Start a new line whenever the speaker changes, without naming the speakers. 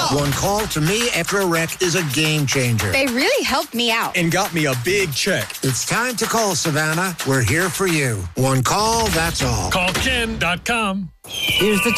One call to me after a wreck is a game changer.
They really helped me out.
And got me a big check.
It's time to call, Savannah. We're here for you. One call, that's all.
CallKen.com.
Here's the